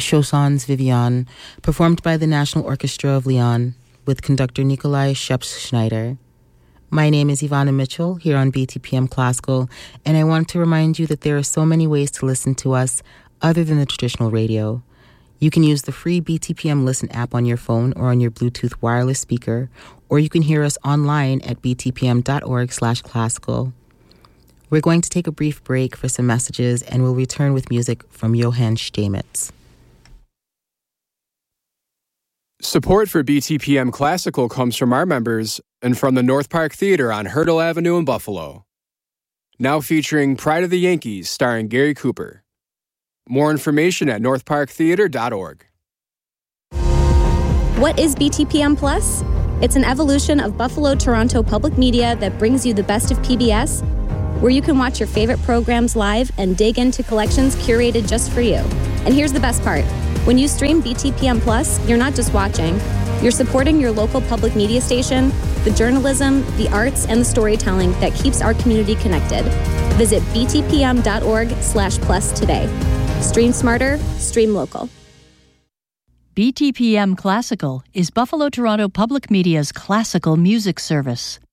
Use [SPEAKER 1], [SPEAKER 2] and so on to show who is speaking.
[SPEAKER 1] Chansons Viviane, performed by the National Orchestra of Lyon with conductor Nikolai Scheps-Schneider. My name is Ivana Mitchell here on BTPM Classical, and I want to remind you that there are so many ways to listen to us other than the traditional radio. You can use the free BTPM Listen app on your phone or on your Bluetooth wireless speaker, or you can hear us online at btpm.org/classical. We're going to take a brief break for some messages, and we'll return with music from Johann Stamitz.
[SPEAKER 2] Support for BTPM Classical comes from our members and from the North Park Theater on Hurdle Avenue in Buffalo. Now featuring Pride of the Yankees starring Gary Cooper. More information at northparktheater.org.
[SPEAKER 3] What is BTPM Plus? It's an evolution of Buffalo-Toronto public media that brings you the best of PBS, where you can watch your favorite programs live and dig into collections curated just for you. And here's the best part. When you stream BTPM Plus, you're not just watching. You're supporting your local public media station, the journalism, the arts, and the storytelling that keeps our community connected. Visit btpm.org/plus today. Stream smarter, stream local.
[SPEAKER 4] BTPM Classical is Buffalo-Toronto Public Media's classical music service.